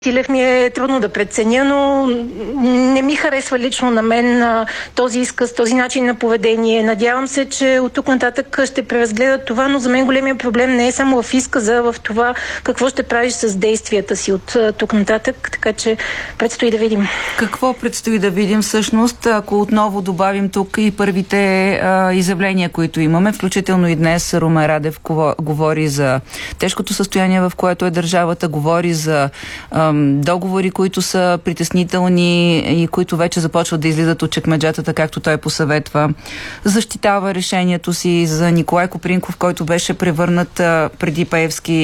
Тилев ми е трудно да преценя, но не ми харесва лично на мен този изказ, този начин на поведение. Надявам се, че от тук нататък ще преразгледат това, но за мен големия проблем не е само в изказа, а в това какво ще правиш с действията си от тук нататък, така че предстои да видим. Какво предстои да видим всъщност, ако отново добавим тук и първите изявления, които имаме, включително и днес Румен Радев говори за тежкото състояние, в което е държавата, говори за договори, които са притеснителни и които вече започват да излизат от чекмеджетата, както той посъветва. Защитава решението си за Николай Копринков, който беше превърнат преди Пеевски